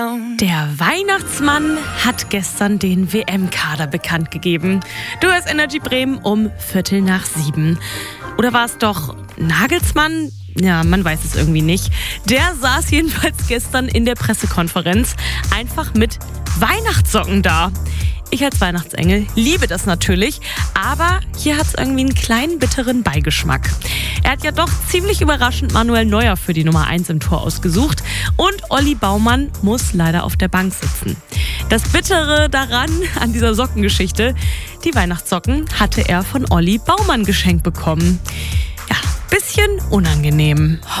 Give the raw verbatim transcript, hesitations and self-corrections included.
Der Weihnachtsmann hat gestern den W M-Kader bekannt gegeben. Du hörst Energy Bremen um Viertel nach sieben. Oder war es doch Nagelsmann? Ja, man weiß es irgendwie nicht. Der saß jedenfalls gestern in der Pressekonferenz einfach mit Weihnachtssocken da. Ich als Weihnachtsengel liebe das natürlich, aber hier hat es irgendwie einen kleinen bitteren Beigeschmack. Er hat ja doch ziemlich überraschend Manuel Neuer für die Nummer eins im Tor ausgesucht und Olli Baumann muss leider auf der Bank sitzen. Das Bittere daran, an dieser Sockengeschichte, die Weihnachtssocken hatte er von Olli Baumann geschenkt bekommen. Ja, bisschen unangenehm.